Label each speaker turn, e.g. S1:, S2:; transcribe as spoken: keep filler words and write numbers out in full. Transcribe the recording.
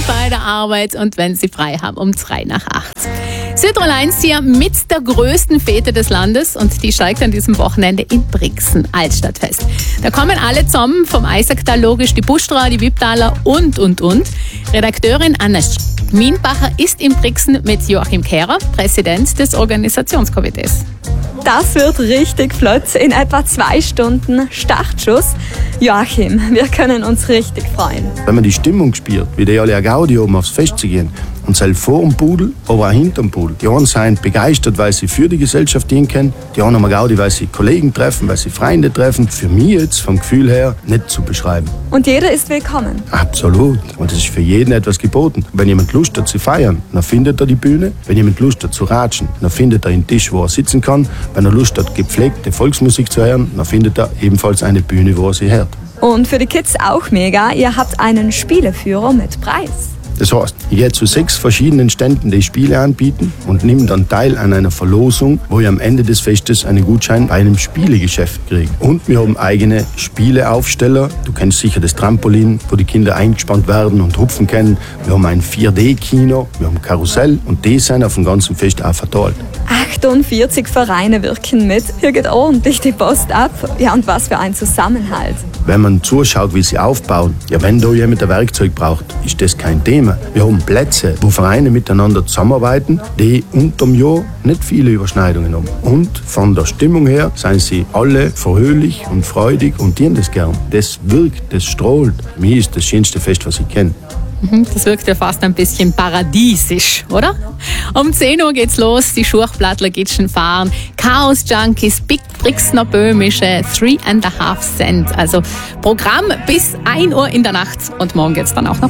S1: bei der Arbeit und wenn Sie frei haben, um drei nach acht. Südtirol eins hier mit der größten Fete des Landes und die steigt an diesem Wochenende in Brixen, Altstadtfest. Da kommen alle zusammen, vom Eisacktal logisch, die Buschtra, die Wipptaler und, und, und. Redakteurin Anna Schmienbacher ist in Brixen mit Joachim Kehrer, Präsident des Organisationskomitees.
S2: Das wird richtig flott. In etwa zwei Stunden Startschuss. Joachim, wir können uns richtig freuen.
S3: Wenn man die Stimmung spürt, wie die alle eine Gaudi haben, aufs Fest zu gehen, und selbst vor dem Pudel, aber auch hinter dem Pudel. Die einen sind begeistert, weil sie für die Gesellschaft dienen können. Die anderen haben Gaudi, weil sie Kollegen treffen, weil sie Freunde treffen. Für mich jetzt, vom Gefühl her, nicht zu beschreiben.
S2: Und jeder ist willkommen.
S3: Absolut. Und es ist für jeden etwas geboten. Wenn jemand Lust hat zu feiern, dann findet er die Bühne. Wenn jemand Lust hat zu ratschen, dann findet er einen Tisch, wo er sitzen kann. Wenn er Lust hat, gepflegte Volksmusik zu hören, dann findet er ebenfalls eine Bühne, wo er sie hört.
S2: Und für die Kids auch mega. Ihr habt einen Spieleführer mit Preis.
S3: Das heißt, ich gehe zu sechs verschiedenen Ständen die Spiele anbieten und nehme dann teil an einer Verlosung, wo ich am Ende des Festes einen Gutschein bei einem Spielegeschäft kriege. Und wir haben eigene Spieleaufsteller. Du kennst sicher das Trampolin, wo die Kinder eingespannt werden und hupfen können. Wir haben ein vier D Kino, wir haben Karussell und die sind auf dem ganzen Fest auch verteilt.
S2: achtundvierzig Vereine wirken mit. Hier geht ordentlich die Post ab. Ja, und was für ein Zusammenhalt.
S3: Wenn man zuschaut, wie sie aufbauen, ja, wenn da jemand ein Werkzeug braucht, ist das kein Thema. Wir haben Plätze, wo Vereine miteinander zusammenarbeiten, die unterm Jahr nicht viele Überschneidungen haben. Und von der Stimmung her sind sie alle fröhlich und freudig und dienen das gern. Das wirkt, das strahlt. Für mich ist das schönste Fest, was ich kenne.
S1: Das wirkt ja fast ein bisschen paradiesisch, oder? Um zehn Uhr geht's los, die Schurchblattler Gitschen fahren, Chaos Junkies, Big Brixner Böhmische, Three and a Half Cent. Also Programm bis ein Uhr in der Nacht und morgen geht's dann auch noch